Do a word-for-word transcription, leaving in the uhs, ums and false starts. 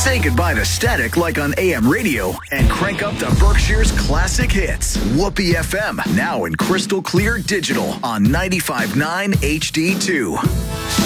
Say goodbye to static like on A M radio and crank up to Berkshire's classic hits. Whoopee F M, now in crystal clear digital on ninety-five point nine H D two.